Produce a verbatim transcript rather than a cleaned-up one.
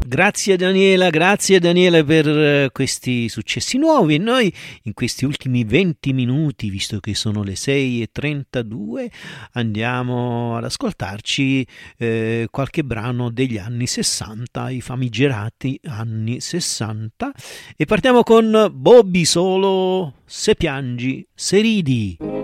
Grazie Daniela, grazie Daniela per eh, questi successi nuovi e noi in questi ultimi venti minuti, visto che sono le sei e trentadue, andiamo ad ascoltarci eh, qualche brano degli anni sessanta, i famigerati anni sessanta, e partiamo con Bobby Solo, Se piangi, se ridi.